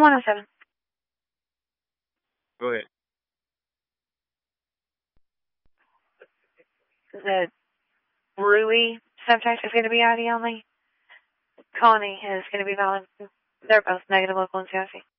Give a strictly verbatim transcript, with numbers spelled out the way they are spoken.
one oh seven. Go ahead. The Rui subject is going to be I D only. Connie is going to be valid. They're both negative local and C I C.